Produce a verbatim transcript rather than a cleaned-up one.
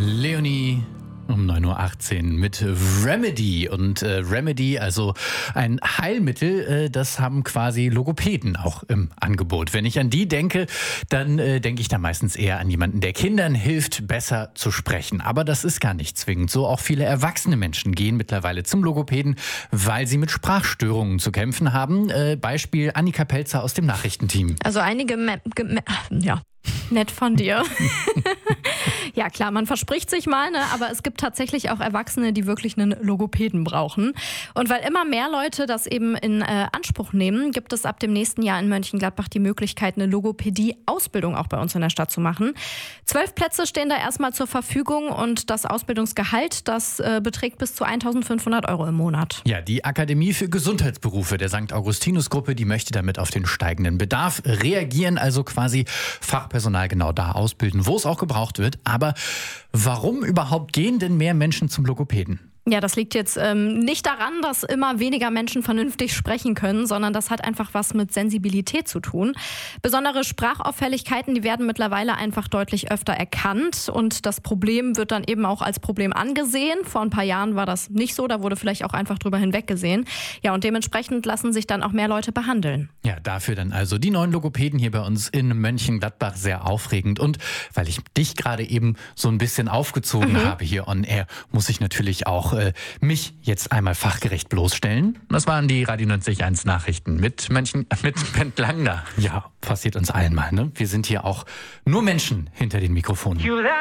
Leonie um neun Uhr achtzehn mit Remedy. Und äh, Remedy, also ein Heilmittel, äh, das haben quasi Logopäden auch im Angebot. Wenn ich an die denke, dann äh, denke ich da meistens eher an jemanden, der Kindern hilft, besser zu sprechen. Aber das ist gar nicht zwingend so. Auch viele erwachsene Menschen gehen mittlerweile zum Logopäden, weil sie mit Sprachstörungen zu kämpfen haben. Äh, Beispiel Annika Pelzer aus dem Nachrichtenteam. Also einige, Me- Ge- Me- ja, nett von dir. Ja klar, man verspricht sich mal, ne? Aber es gibt tatsächlich auch Erwachsene, die wirklich einen Logopäden brauchen. Und weil immer mehr Leute das eben in äh, Anspruch nehmen, gibt es ab dem nächsten Jahr in Mönchengladbach die Möglichkeit, eine Logopädie-Ausbildung auch bei uns in der Stadt zu machen. Zwölf Plätze stehen da erstmal zur Verfügung und das Ausbildungsgehalt, das äh, beträgt bis zu eintausendfünfhundert Euro im Monat. Ja, die Akademie für Gesundheitsberufe der Sankt Augustinus-Gruppe, die möchte damit auf den steigenden Bedarf reagieren, also quasi Fachpersonal genau da ausbilden, wo es auch gebraucht wird. Aber warum überhaupt gehen denn mehr Menschen zum Logopäden? Ja, das liegt jetzt ähm, nicht daran, dass immer weniger Menschen vernünftig sprechen können, sondern das hat einfach was mit Sensibilität zu tun. Besondere Sprachauffälligkeiten, die werden mittlerweile einfach deutlich öfter erkannt und das Problem wird dann eben auch als Problem angesehen. Vor ein paar Jahren war das nicht so, da wurde vielleicht auch einfach drüber hinweggesehen. Ja, und dementsprechend lassen sich dann auch mehr Leute behandeln. Ja, dafür dann also die neuen Logopäden hier bei uns in Mönchengladbach, sehr aufregend. Und weil ich dich gerade eben so ein bisschen aufgezogen mhm. habe hier on air, muss ich natürlich auch äh, mich jetzt einmal fachgerecht bloßstellen. Das waren die Radio neunzig Komma eins Nachrichten mit Mönchen, mit Bent Langner. Ja, passiert uns allen mal, ne? Wir sind hier auch nur Menschen hinter den Mikrofonen.